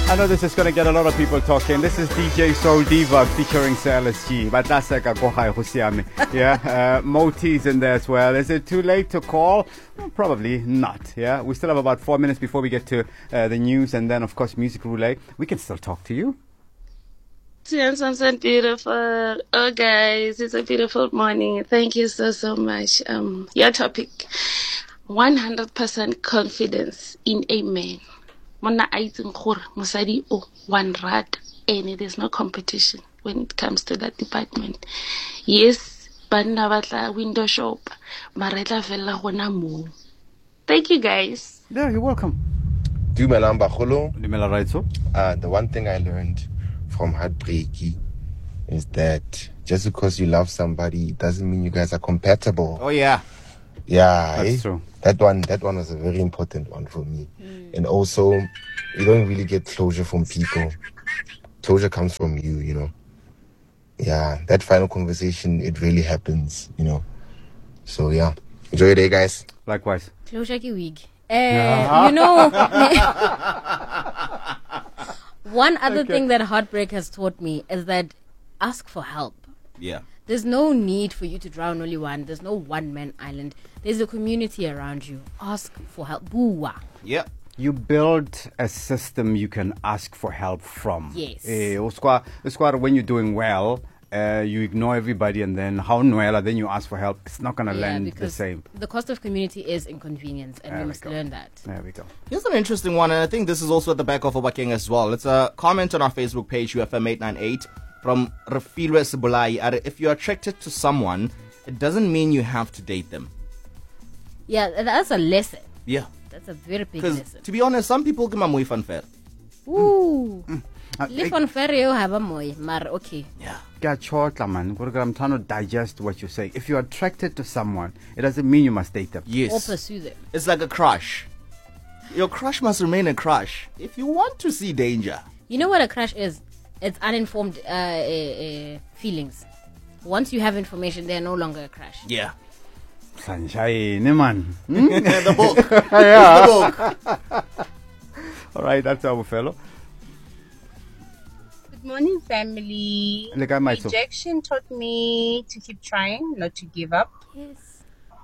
I know this is going to get a lot of people talking. This is DJ Soul Diva featuring CLSG. Yeah, Moti's in there as well. Is it too late to call? Well, probably not. Yeah, we still have about 4 minutes before we get to the news and then, of course, Music Roulette. We can still talk to you. Sounds beautiful. Oh, guys, it's a beautiful morning. Thank you so much. Your topic, 100% confidence in a man. Mona aiting gore mosadi o one rat and there's no competition when it comes to that department. Yes, banna batla window shop, maretla fela gona mo. Thank you guys. Yeah, you're welcome. Dumelang bagolo. Dumela raitso. The one thing I learned from heartbreaky is that just because you love somebody it doesn't mean you guys are compatible. Oh yeah. Yeah, that's true. That one was a very important one for me. And also, you don't really get closure from people. Closure comes from you, you know. Yeah, that final conversation, it really happens, you know. So yeah, enjoy your day, guys. Likewise. Closure ki week. You know, one other thing that heartbreak has taught me is that ask for help. Yeah. There's no need for you to drown only one. There's no one-man island. There's a community around you. Ask for help. Boo-wah. Yeah. You build a system you can ask for help from. Yes. When you're doing well, you ignore everybody and then then you ask for help. It's not going to land the same. The cost of community is inconvenience, and we must learn that. There we go. Here's an interesting one, and I think this is also at the back of Obakeng as well. It's a comment on our Facebook page, UFM898. From Rafilwe Sibulai, if you're attracted to someone, it doesn't mean you have to date them. Yeah, that's a lesson. Yeah. That's a very big lesson. To be honest, some people come moy fan fair. Ooh. Live on fair, you have a moy, mar okay. Yeah. I'm trying to digest what you say. If you're attracted to someone, it doesn't mean you must date them. Yes. Or pursue them. It's like a crush. Your crush must remain a crush if you want to see danger. You know what a crush is? It's uninformed feelings. Once you have information, they're no longer a crush. Yeah. Sunshine, man. The book. Yeah. The book. All right, that's our fellow. Good morning, family. Rejection taught me to keep trying, not to give up. Yes.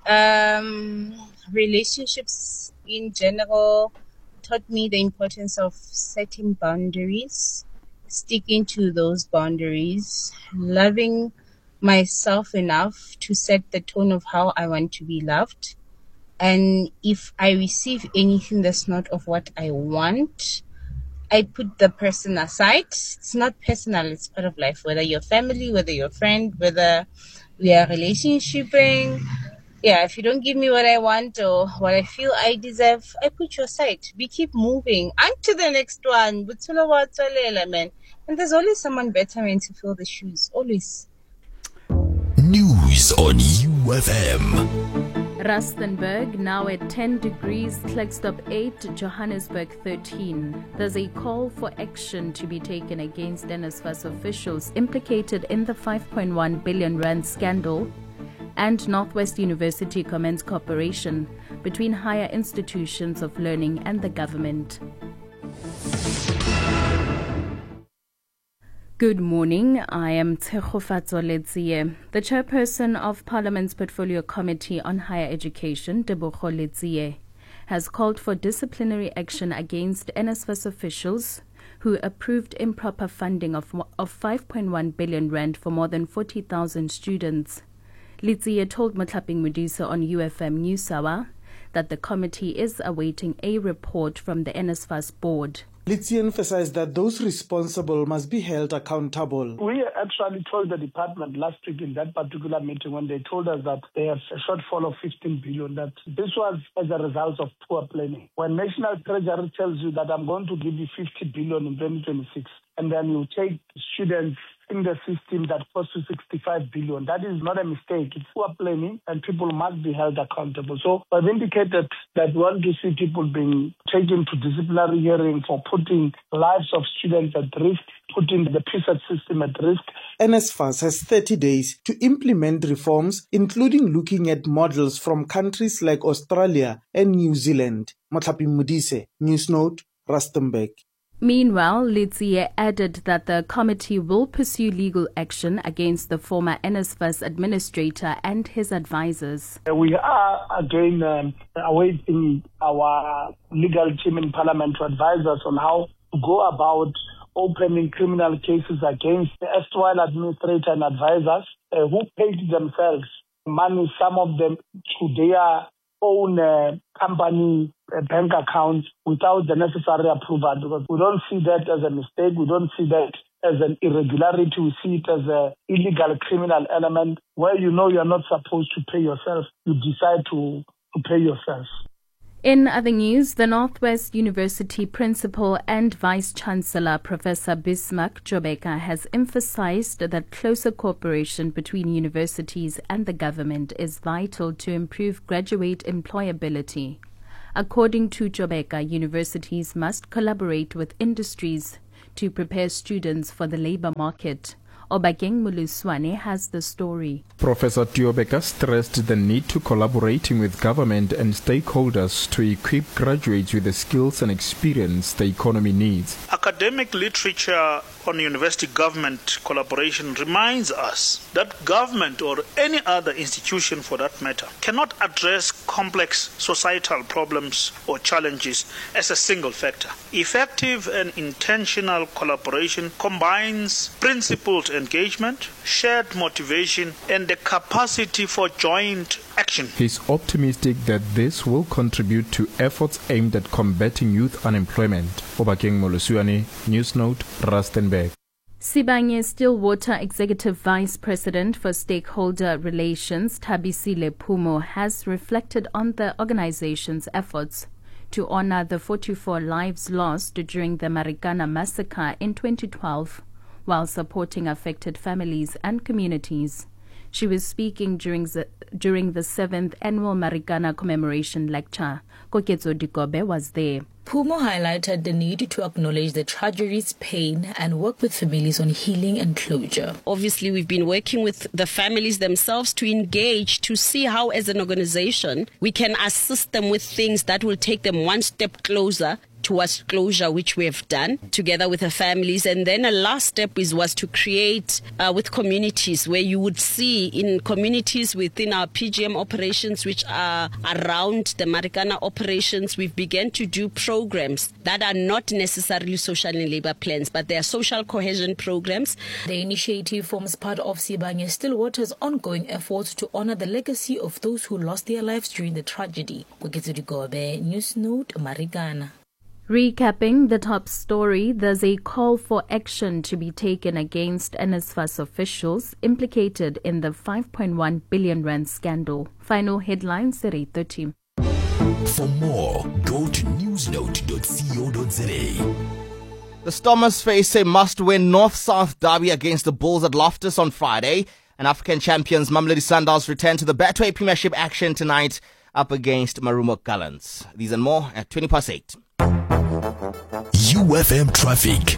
Relationships in general taught me the importance of setting boundaries, sticking to those boundaries, loving myself enough to set the tone of how I want to be loved. And if I receive anything that's not of what I want, I put the person aside. It's not personal, it's part of life. Whether you're family, whether you're a friend, whether we are relationshiping. Yeah, if you don't give me what I want or what I feel I deserve, I put you aside. We keep moving. On to the next one. Man. And there's always someone better meant to fill the shoes. Always. News on UFM. Rustenburg now at 10 degrees, Klerksdorp 8, Johannesburg 13. There's a call for action to be taken against NSFAS officials implicated in the 5.1 billion rand scandal, and Northwest University commends cooperation between higher institutions of learning and the government. Good morning, I am Tshegofatso Letsie. The chairperson of Parliament's Portfolio Committee on Higher Education, Tebogo Letsie, has called for disciplinary action against NSFAS officials who approved improper funding of 5.1 billion rand for more than 40,000 students. Letsie told Motlhaping Modise on UFM News Hour that the committee is awaiting a report from the NSFAS board. Letsie emphasized that those responsible must be held accountable. We actually told the department last week in that particular meeting when they told us that they have a shortfall of 15 billion, that this was as a result of poor planning. When National Treasury tells you that I'm going to give you 50 billion in 2026, and then you take students in the system that costs you 65 billion. That is not a mistake. It's poor planning and people must be held accountable. So I've indicated that we want to see people being taken to disciplinary hearing for putting lives of students at risk, putting the PSAT system at risk. NSFAS has 30 days to implement reforms, including looking at models from countries like Australia and New Zealand. Motlhaping Modise, Newsnote, Rustenburg. Meanwhile, Letsie added that the committee will pursue legal action against the former NSFAS administrator and his advisors. We are again awaiting our legal team in Parliament to advise us on how to go about opening criminal cases against the erstwhile administrator and advisors who paid themselves money, some of them to their own company bank accounts without the necessary approval, because we don't see that as a mistake. We don't see that as an irregularity. We see it as an illegal criminal element where you know you're not supposed to pay yourself. You decide to pay yourself. In other news, the Northwest University Principal and Vice-Chancellor Professor Bismarck Jobeka has emphasized that closer cooperation between universities and the government is vital to improve graduate employability. According to Jobeka, universities must collaborate with industries to prepare students for the labor market. Obakeng Muluswane has the story. Professor Jobeka stressed the need to collaborating with government and stakeholders to equip graduates with the skills and experience the economy needs. Academic literature on university government collaboration reminds us that government, or any other institution for that matter, cannot address complex societal problems or challenges as a single factor. Effective and intentional collaboration combines principled engagement, shared motivation, and the capacity for joint action. He's optimistic that this will contribute to efforts aimed at combating youth unemployment. Obakeng Molusuane, News Note, Rustenburg. Sibanye Stillwater Executive Vice President for Stakeholder Relations, Thabisile Phumo, has reflected on the organization's efforts to honor the 44 lives lost during the Marikana massacre in 2012, while supporting affected families and communities. She was speaking during the 7th Annual Marikana Commemoration Lecture. Koketso Dikobe was there. Phumo highlighted the need to acknowledge the tragedies, pain, and work with families on healing and closure. Obviously, we've been working with the families themselves to engage, to see how, as an organization, we can assist them with things that will take them one step closer towards closure, which we have done together with the families. And then a last step was to create with communities, where you would see in communities within our PGM operations, which are around the Marikana operations, we've begun to do programs that are not necessarily social and labor plans, but they are social cohesion programs. The initiative forms part of Sibanye Stillwater's ongoing efforts to honor the legacy of those who lost their lives during the tragedy. News Note, Marikana. Recapping the top story, there's a call for action to be taken against NSFAS officials implicated in the 5.1 billion rand scandal. Final headlines at 8:30. For more, go to newsnote.co.za. The Stormers face a must-win North-South derby against the Bulls at Loftus on Friday. And African champions Mamelodi Sundowns return to the Betway Premiership action tonight up against Marumo Gallants. These and more at 8:20. UFM Traffic.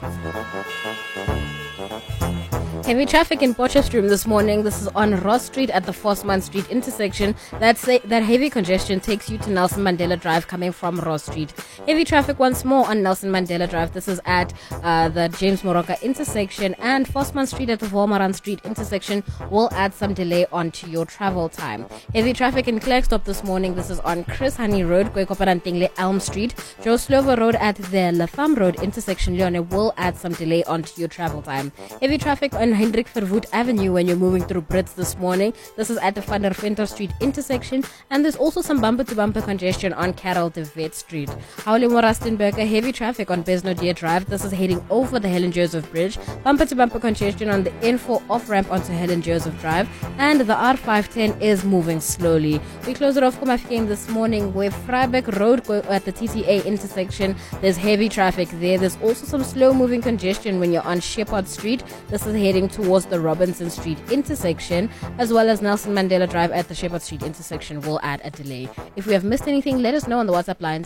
Heavy traffic in Potchefstroom this morning. This is on Ross Street at the Forceman Street intersection. That heavy congestion takes you to Nelson Mandela Drive coming from Ross Street. Heavy traffic once more on Nelson Mandela Drive. This is at the James Moroka intersection, and Forceman Street at the Vormaran Street intersection will add some delay onto your travel time. Heavy traffic in Klerksdorp this morning. This is on Chris Honey Road, Kwekoparantingle Elm Street. Joe Slover Road at the La Femme Road intersection, Leone, will add some delay onto your travel time. Heavy traffic on Hendrik Verwoerd Avenue when you're moving through Brits this morning. This is at the Van der Venter Street intersection, and there's also some bumper-to-bumper congestion on Carol de Wet Street. Howling Rustenburg, heavy traffic on Besnodier Drive. This is heading over the Helen Joseph Bridge. Bumper-to-bumper congestion on the N4 off-ramp onto Helen Joseph Drive, and the R510 is moving slowly. We close it off Komafking this morning with Freiberg Road at the TTA intersection. There's heavy traffic there. There's also some slow-moving congestion when you're on Shepherd Street. This is heading towards the Robinson Street intersection, as well as Nelson Mandela Drive at the Shepherd Street intersection will add a delay. If we have missed anything, let us know on the WhatsApp line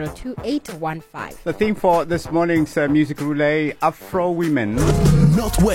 076-260-2815. The theme for this morning's music relay, Afro Women. Northwest.